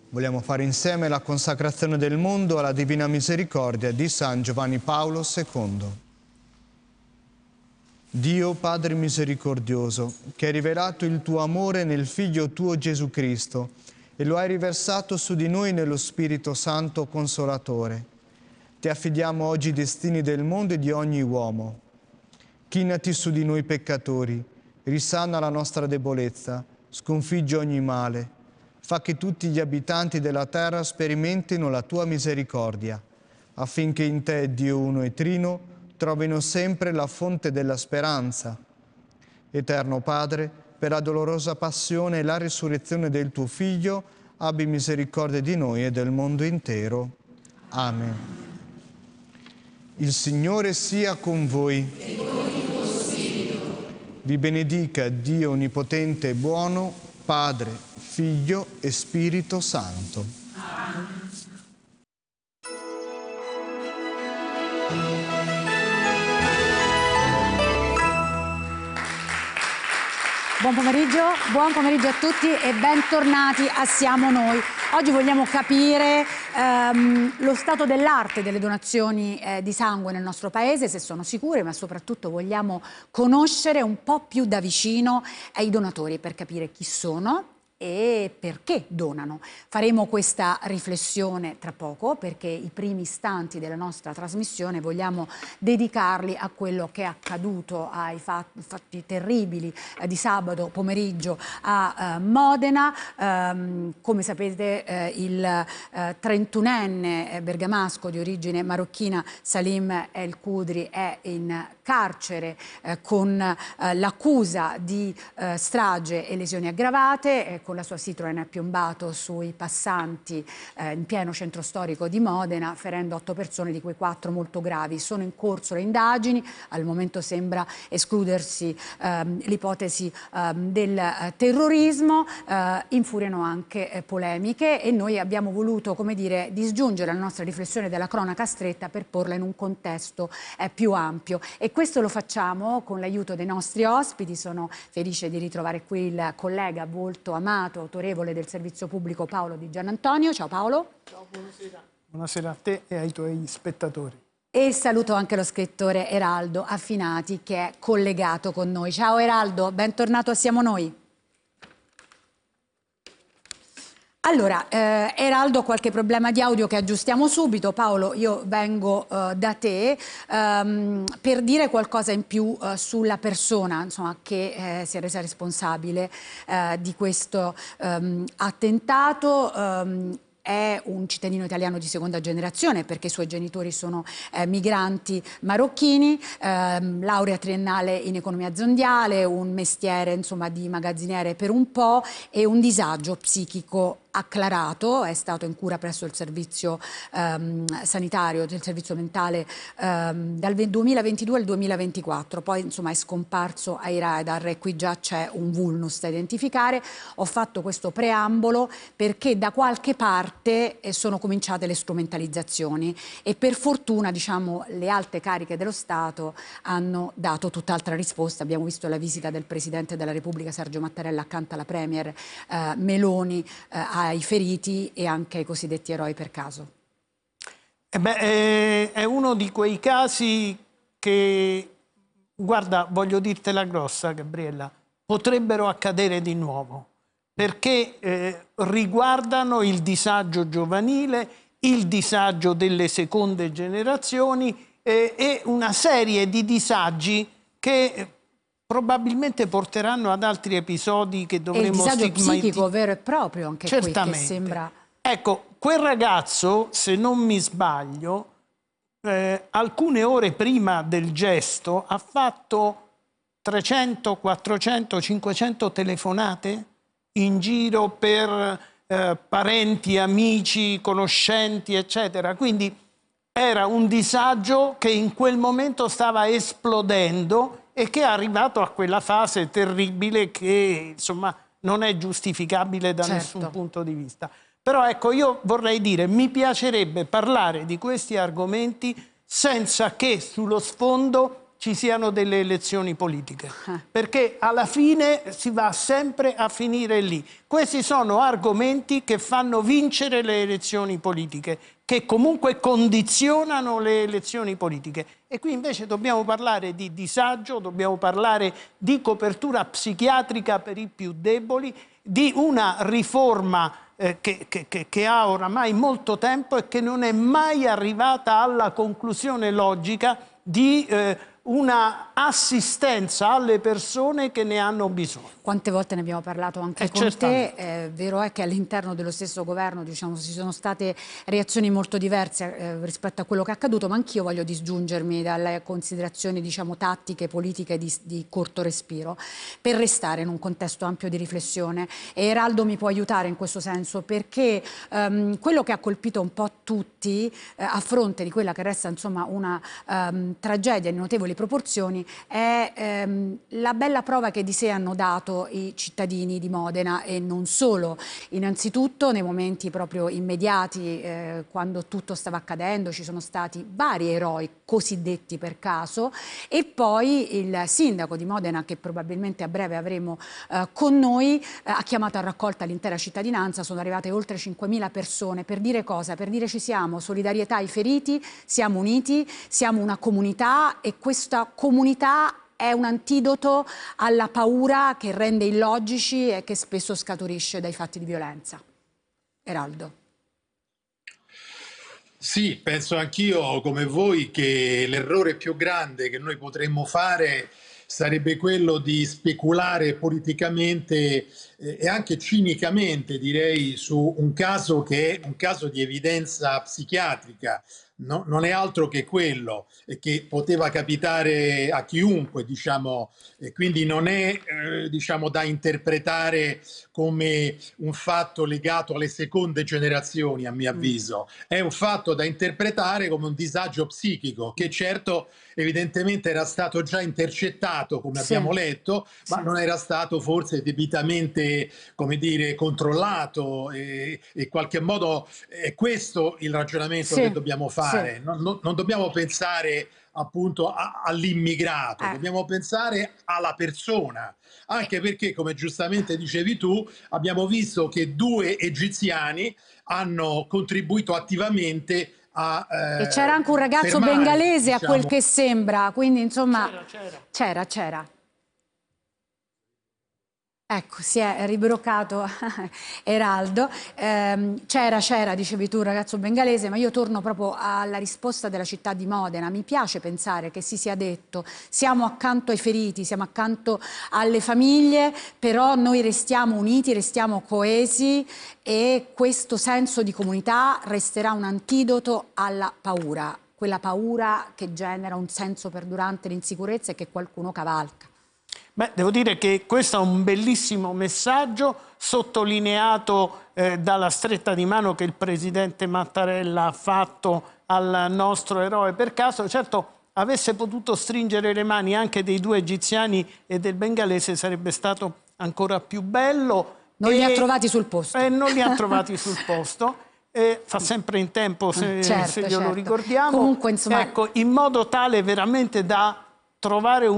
Vogliamo fare insieme la consacrazione del mondo alla Divina Misericordia di San Giovanni Paolo II. Dio Padre misericordioso, che hai rivelato il tuo amore nel Figlio tuo Gesù Cristo e lo hai riversato su di noi nello Spirito Santo Consolatore, ti affidiamo oggi i destini del mondo e di ogni uomo. Chinati su di noi peccatori, risana la nostra debolezza, sconfiggi ogni male, fa che tutti gli abitanti della terra sperimentino la tua misericordia, affinché in te, Dio uno e trino, trovino sempre la fonte della speranza. Eterno Padre, per la dolorosa passione e la risurrezione del tuo Figlio, abbi misericordia di noi e del mondo intero. Amen. Il Signore sia con voi. E con il tuo spirito. Vi benedica Dio Onnipotente e Buono, Padre, Figlio e Spirito Santo. Amen. Buon pomeriggio a tutti e bentornati a Siamo Noi. Oggi vogliamo capire lo stato dell'arte delle donazioni di sangue nel nostro paese, se sono sicure, ma soprattutto vogliamo conoscere un po' più da vicino i donatori per capire chi sono e perché donano. Faremo questa riflessione tra poco, perché i primi istanti della nostra trasmissione vogliamo dedicarli a quello che è accaduto, ai fatti terribili di sabato pomeriggio a Modena. Come sapete il 31enne bergamasco di origine marocchina Salim El Khudri è in carcere con l'accusa di strage e lesioni aggravate, con la sua Citroen piombato sui passanti in pieno centro storico di Modena, ferendo 8 persone, di cui 4 molto gravi. Sono in corso le indagini, al momento sembra escludersi l'ipotesi del terrorismo, infuriano anche polemiche e noi abbiamo voluto, come dire, disgiungere la nostra riflessione della cronaca stretta per porla in un contesto più ampio. E questo lo facciamo con l'aiuto dei nostri ospiti. Sono felice di ritrovare qui il collega molto amato, autorevole del servizio pubblico Paolo Di Giannantonio. Ciao Paolo. Ciao, buonasera. Buonasera a te e ai tuoi spettatori. E saluto anche lo scrittore Eraldo Affinati, che è collegato con noi. Ciao Eraldo, bentornato a Siamo Noi. Allora, Eraldo, qualche problema di audio che aggiustiamo subito. Paolo, io vengo da te per dire qualcosa in più sulla persona, insomma, che si è resa responsabile di questo attentato. È un cittadino italiano di seconda generazione perché i suoi genitori sono migranti marocchini, laurea triennale in economia aziendale, un mestiere insomma di magazziniere per un po' e un disagio psichico acclarato. È stato in cura presso il servizio sanitario del servizio mentale dal 2022 al 2024, poi insomma è scomparso ai radar e qui già c'è un vulnus da identificare. Ho fatto questo preambolo perché da qualche parte sono cominciate le strumentalizzazioni e per fortuna, diciamo, le alte cariche dello Stato hanno dato tutt'altra risposta. Abbiamo visto la visita del Presidente della Repubblica Sergio Mattarella accanto alla Premier Meloni ai feriti e anche ai cosiddetti eroi per caso. È uno di quei casi che, guarda, voglio dirtela grossa, Gabriella, potrebbero accadere di nuovo, perché riguardano il disagio giovanile, il disagio delle seconde generazioni e una serie di disagi che probabilmente porteranno ad altri episodi che dovremo stigmatizzare. Il disagio psichico vero e proprio anche certamente. Qui, che sembra... Ecco, quel ragazzo, se non mi sbaglio, alcune ore prima del gesto ha fatto 300, 400, 500 telefonate in giro per parenti, amici, conoscenti, eccetera. Quindi era un disagio che in quel momento stava esplodendo e che è arrivato a quella fase terribile che, insomma, non è giustificabile da nessun punto di vista. Però ecco, io vorrei dire, mi piacerebbe parlare di questi argomenti senza che sullo sfondo ci siano delle elezioni politiche, perché alla fine si va sempre a finire lì. Questi sono argomenti che fanno vincere le elezioni politiche, che comunque condizionano le elezioni politiche. E qui invece dobbiamo parlare di disagio, dobbiamo parlare di copertura psichiatrica per i più deboli, di una riforma che ha oramai molto tempo e che non è mai arrivata alla conclusione logica di una assistenza alle persone che ne hanno bisogno. Quante volte ne abbiamo parlato anche con te, vero è che all'interno dello stesso governo, diciamo, ci sono state reazioni molto diverse rispetto a quello che è accaduto, ma anch'io voglio disgiungermi dalle considerazioni, diciamo, tattiche, politiche di corto respiro, per restare in un contesto ampio di riflessione. E Eraldo mi può aiutare in questo senso, perché quello che ha colpito un po' tutti a fronte di quella che resta, insomma, una tragedia di notevoli proporzioni è la bella prova che di sé hanno dato i cittadini di Modena, e non solo. Innanzitutto nei momenti proprio immediati, quando tutto stava accadendo, ci sono stati vari eroi cosiddetti per caso, e poi il sindaco di Modena, che probabilmente a breve avremo con noi, ha chiamato a raccolta l'intera cittadinanza. Sono arrivate oltre 5.000 persone per dire cosa? Per dire: ci siamo, solidarietà ai feriti, siamo uniti, siamo una comunità, e questa comunità è un antidoto alla paura che rende illogici e che spesso scaturisce dai fatti di violenza. Eraldo. Sì, penso anch'io come voi che l'errore più grande che noi potremmo fare sarebbe quello di speculare politicamente e anche cinicamente, direi, su un caso che è un caso di evidenza psichiatrica. No, non è altro che quello, che poteva capitare a chiunque, diciamo, e quindi non è diciamo, da interpretare come un fatto legato alle seconde generazioni, a mio avviso. È un fatto da interpretare come un disagio psichico, che certo evidentemente era stato già intercettato, come abbiamo letto, ma non era stato forse debitamente, come dire, controllato, e in qualche modo è questo il ragionamento che dobbiamo fare. Non dobbiamo pensare appunto all'immigrato, dobbiamo pensare alla persona, anche perché, come giustamente dicevi tu, abbiamo visto che 2 egiziani hanno contribuito attivamente e c'era anche un ragazzo bengalese, diciamo, a quel che sembra, quindi insomma c'era. Ecco, si è ribroccato Eraldo. C'era, dicevi tu, un ragazzo bengalese, ma io torno proprio alla risposta della città di Modena. Mi piace pensare che si sia detto: siamo accanto ai feriti, siamo accanto alle famiglie, però noi restiamo uniti, restiamo coesi, e questo senso di comunità resterà un antidoto alla paura, quella paura che genera un senso perdurante di insicurezza e che qualcuno cavalca. Beh, devo dire che questo è un bellissimo messaggio sottolineato dalla stretta di mano che il presidente Mattarella ha fatto al nostro eroe per caso. Certo, avesse potuto stringere le mani anche dei 2 egiziani e del bengalese sarebbe stato ancora più bello. Non li ha trovati sul posto. Non li ha trovati sul posto. Fa sempre in tempo, se glielo ricordiamo. Comunque, insomma, ecco, in modo tale veramente da trovare un